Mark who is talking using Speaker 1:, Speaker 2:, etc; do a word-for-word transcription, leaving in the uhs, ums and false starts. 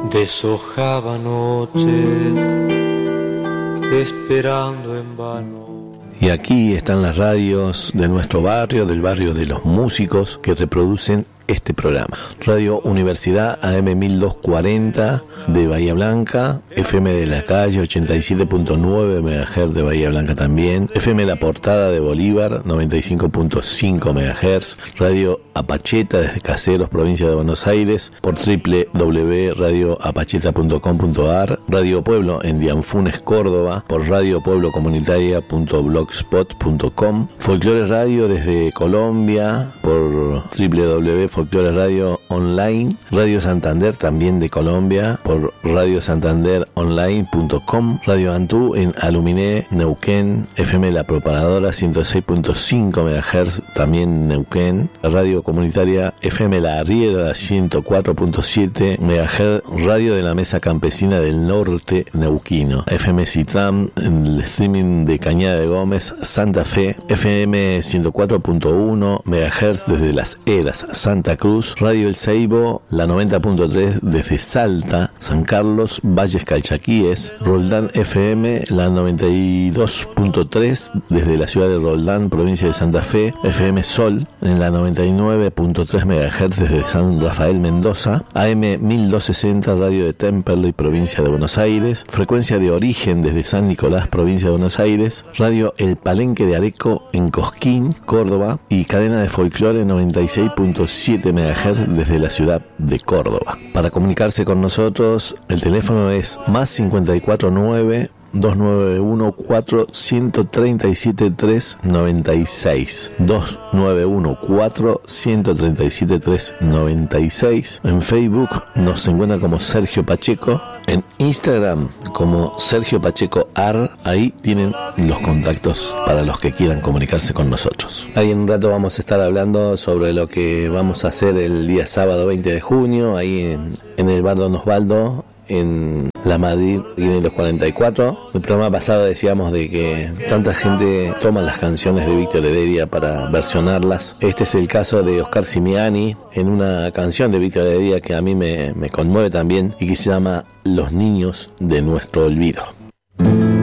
Speaker 1: Deshojaba noches esperando en vano.
Speaker 2: Y aquí están las radios de nuestro barrio, del barrio de los músicos, que reproducen este programa. Radio Universidad A M mil doscientos cuarenta de Bahía Blanca, F M de la Calle ochenta y siete punto nueve megahertz de Bahía Blanca también, F M La Portada de Bolívar noventa y cinco punto cinco megahertz, Radio Apacheta desde Caseros, provincia de Buenos Aires, por doble u doble u doble u punto radio apacheta punto com punto a r, Radio Pueblo en Dianfunes, Córdoba, por radio pueblo comunitaria punto blogspot punto com, Folclore Radio desde Colombia, por doble u doble u doble u punto Folclore Radio Online, Radio Santander también de Colombia, por radio santander online punto com, Radio Antú en Aluminé, Neuquén, F M La Propagadora ciento seis punto cinco megahertz también Neuquén, Radio Comunitaria F M La Arriera ciento cuatro punto siete megahertz, Radio de la Mesa Campesina del Norte Neuquino, F M Citram en el streaming de Cañada de Gómez, Santa Fe, F M ciento cuatro punto uno megahertz desde Las Heras, Santa Cruz, Radio El Seibo, la noventa punto tres desde Salta, San Carlos, Valles Calchaquíes, Roldán F M, la noventa y dos punto tres desde la ciudad de Roldán, provincia de Santa Fe, F M Sol, en la noventa y nueve punto tres megahertz desde San Rafael Mendoza, A M mil doscientos sesenta, Radio de Temperley, provincia de Buenos Aires, frecuencia de origen desde San Nicolás, provincia de Buenos Aires, Radio El Palenque de Areco en Cosquín, Córdoba, y cadena de folclore noventa y seis punto siete megahertz desde la ciudad de Córdoba. Para comunicarse con nosotros, el teléfono es más cincuenta y cuatro nueve dos nueve uno cuatro uno tres siete tres nueve seis, dos nueve uno cuatro uno tres siete tres nueve seis. En Facebook nos encuentra como Sergio Pacheco, en Instagram como Sergio Pacheco Ar. Ahí tienen los contactos para los que quieran comunicarse con nosotros. Ahí en un rato vamos a estar hablando sobre lo que vamos a hacer el día sábado veinte de junio, ahí en, en el bar Don Osvaldo, en la Madrid quinientos cuarenta y cuatro. El programa pasado decíamos de que tanta gente toma las canciones de Víctor Heredia para versionarlas. Este es el caso de Oscar Simiani en una canción de Víctor Heredia que a mí me, me conmueve también y que se llama Los Niños de Nuestro Olvido.